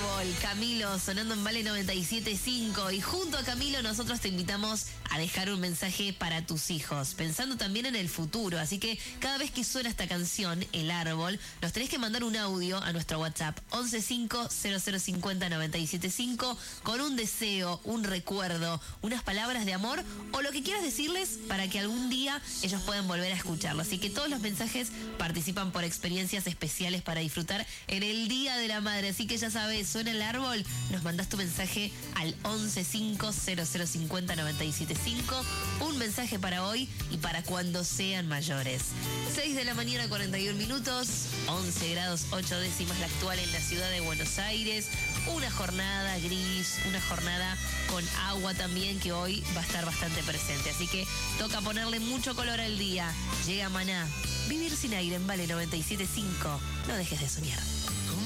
Árbol, Camilo, sonando en Vale 97.5. Y junto a Camilo nosotros te invitamos a dejar un mensaje para tus hijos, pensando también en el futuro. Así que cada vez que suena esta canción, El Árbol, nos tenés que mandar un audio a nuestro WhatsApp 115-0050-975 con un deseo, un recuerdo, unas palabras de amor o lo que quieras decirles para que algún día ellos puedan volver a escucharlo. Así que todos los mensajes participan por experiencias especiales para disfrutar en el Día de la Madre. Así que ya sabes, suena El Árbol, nos mandás tu mensaje al 115-0050-975, un mensaje para hoy y para cuando sean mayores. 6 de la mañana, 41 minutos, 11 grados 8 décimas la actual en la ciudad de Buenos Aires. Una jornada gris, una jornada con agua también que hoy va a estar bastante presente. Así que toca ponerle mucho color al día. Llega Maná. Vivir sin aire en Vale 97.5. No dejes de soñar.